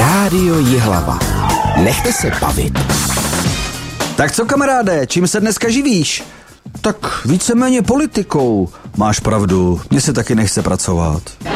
Rádio Jihlava. Nechte se bavit. Tak co, kamaráde, čím se dneska živíš? Tak víceméně politikou. Máš pravdu, mně se taky nechce pracovat.